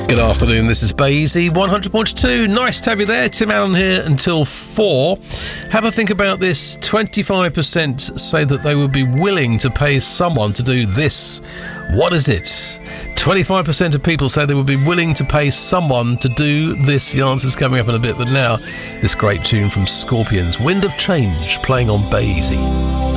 Good afternoon, this is Basie 100.2. Nice to have you there. Tim Allen here until 4. Have a think about this. 25% say that they would be willing to pay someone to do this. What is it? 25% of people say they would be willing to pay someone to do this. The answer's coming up in a bit, but now this great tune from Scorpions, Wind of Change, playing on Basie.